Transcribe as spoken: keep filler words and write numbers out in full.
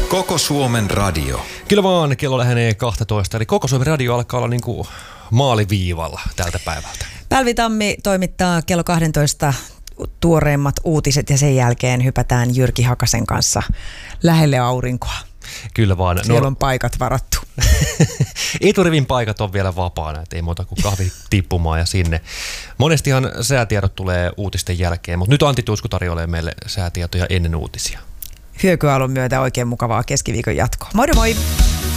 Koko Suomen radio. Kyllä vaan, kello lähenee kaksitoista, eli Koko Suomen radio alkaa olla niin kuin maaliviivalla tältä päivältä. Päälvi Tammi toimittaa kello kaksitoista tuoreimmat uutiset ja sen jälkeen hypätään Jyrki Hakasen kanssa lähelle aurinkoa. Kyllä vaan. Siellä no, on paikat varattu. Eturivin paikat on vielä vapaana, et ei muuta kuin kahvi tippumaan ja sinne. Monestihan säätiedot tulee uutisten jälkeen, mutta nyt Antti Tuisku tarjoilee meille säätietoja ennen uutisia. Hyökyaallon myötä oikein mukavaa keskiviikon jatkoa. Moi moi!